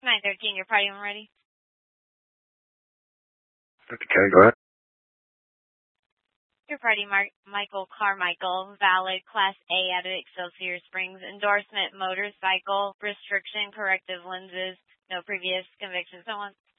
913, your party when ready. Okay, go ahead. Your party, Michael Carmichael, valid Class A out of Excelsior Springs, endorsement motorcycle, restriction, corrective lenses, no previous convictions. Someone